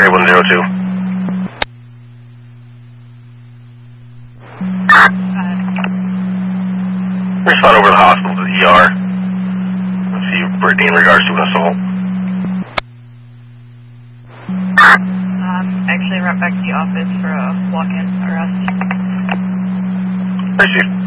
Charlie 102. Respond over to the hospital to the ER. Let's see Brittany in regards to an assault. Actually, right back to the office for a walk-in arrest. Thank you.